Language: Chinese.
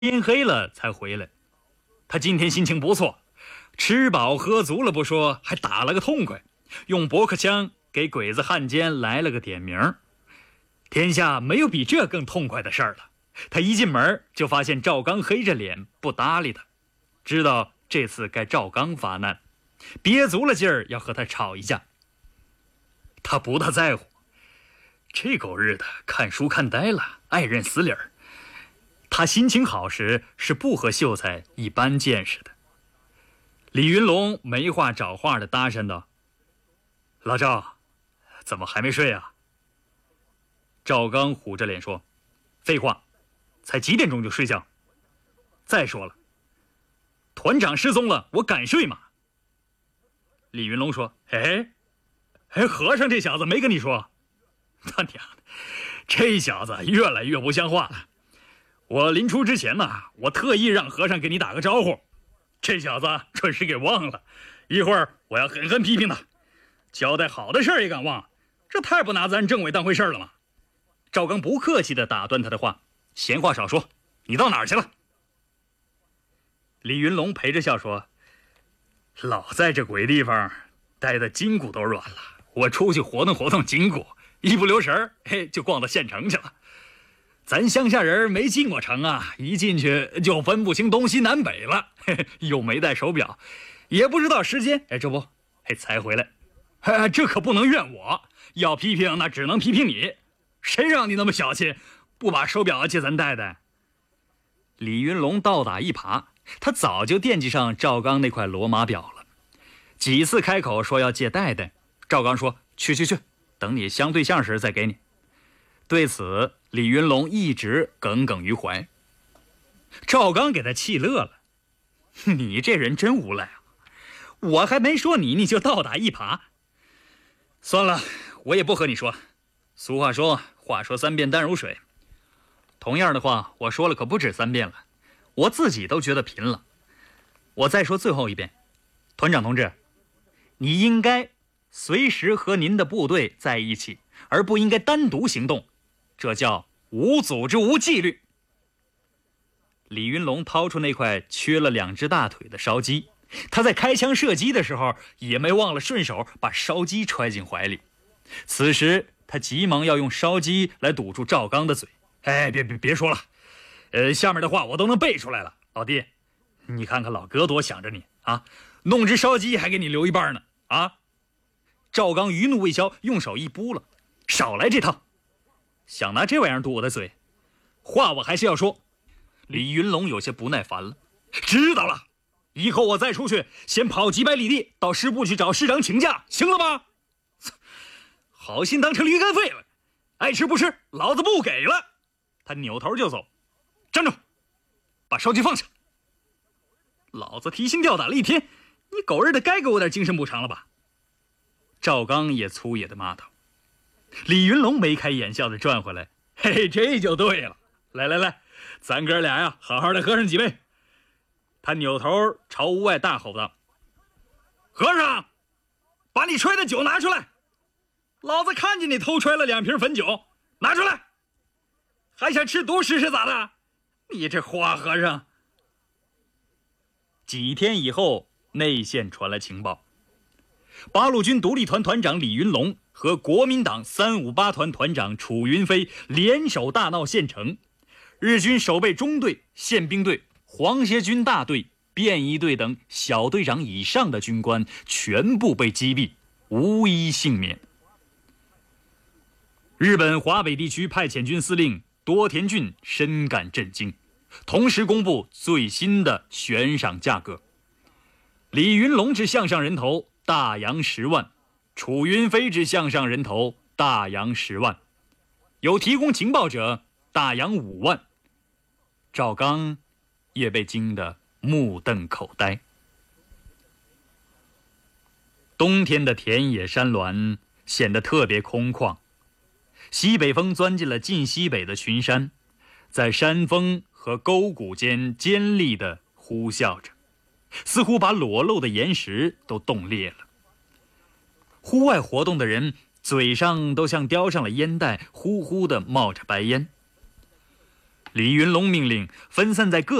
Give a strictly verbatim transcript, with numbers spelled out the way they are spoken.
天黑了才回来。他今天心情不错，吃饱喝足了不说，还打了个痛快，用驳壳枪给鬼子汉奸来了个点名。天下没有比这更痛快的事儿了。他一进门就发现赵刚黑着脸不搭理他，知道这次该赵刚发难，憋足了劲儿要和他吵一架。他不大在乎，这狗日的看书看呆了，爱认死理儿。他心情好时是不和秀才一般见识的。李云龙没话找话的搭讪道：“老赵，怎么还没睡啊？”赵刚虎着脸说：“废话，才几点钟就睡觉？再说了，团长失踪了，我敢睡吗？”李云龙说：“哎，哎，和尚这小子没跟你说？他娘的，这小子越来越不像话了。我临出之前呢，我特意让和尚给你打个招呼，这小子准是给忘了。一会儿我要狠狠批评他，交代好的事儿也敢忘，这太不拿咱政委当回事了嘛。”赵刚不客气地打断他的话：“闲话少说，你到哪儿去了？”李云龙陪着笑说：“老在这鬼地方待得筋骨都软了，我出去活动活动筋骨，一不留神嘿，就逛到县城去了。咱乡下人没进过城啊，一进去就分不清东西南北了，嘿嘿，又没带手表，也不知道时间，哎，这不，嘿，才回来。哎，这可不能怨我，要批评那只能批评你。谁让你那么小气，不把手表借咱戴戴？”李云龙倒打一耙，他早就惦记上赵刚那块罗马表了，几次开口说要借戴戴，赵刚说：“去去去，等你相对象时再给你。”对此，李云龙一直耿耿于怀。赵刚给他气乐了：“你这人真无赖啊！我还没说你，你就倒打一耙。算了，我也不和你说。俗话说，话说三遍淡如水。同样的话，我说了可不止三遍了，我自己都觉得贫了。我再说最后一遍，团长同志，你应该随时和您的部队在一起，而不应该单独行动，这叫无组织无纪律。”李云龙掏出那块缺了两只大腿的烧鸡，他在开枪射击的时候也没忘了顺手把烧鸡揣进怀里。此时他急忙要用烧鸡来堵住赵刚的嘴。哎，别别别说了，呃，下面的话我都能背出来了。老弟，你看看老哥多想着你啊，弄只烧鸡还给你留一半呢啊！赵刚余怒未消，用手一拨了：“少来这套，想拿这玩意儿堵我的嘴？话我还是要说。”李云龙有些不耐烦了：“知道了，以后我再出去，先跑几百里地到师部去找师长请假，行了吗？好心当成驴肝肺了，爱吃不吃，老子不给了。”他扭头就走。“站住，把烧鸡放下！老子提心吊胆了一天，你狗日的该给我点精神补偿了吧？”赵刚也粗野的骂道。李云龙眉开眼笑的转回来：“嘿，这就对了，来来来，咱哥俩呀，好好的喝上几杯。”他扭头朝屋外大吼道：“和尚，把你揣的酒拿出来！老子看见你偷揣了两瓶汾酒，拿出来！还想吃独食是咋的？你这花和尚！”几天以后，内线传来情报，八路军独立团团长李云龙和国民党三五八团团长楚云飞联手大闹县城，日军守备中队、宪兵队、皇协军大队、便衣队等小队长以上的军官全部被击毙，无一幸免。日本华北地区派遣军司令多田骏深感震惊，同时公布最新的悬赏价格：李云龙之项上人头大洋十万，楚云飞之项上人头大洋十万，有提供情报者大洋五万。赵刚也被惊得目瞪口呆。冬天的田野山峦显得特别空旷，西北风钻进了近西北的群山，在山峰和沟谷间尖利地呼啸着，似乎把裸露的岩石都冻裂了。户外活动的人嘴上都像叼上了烟袋，呼呼地冒着白烟。 李云龙命令分散在各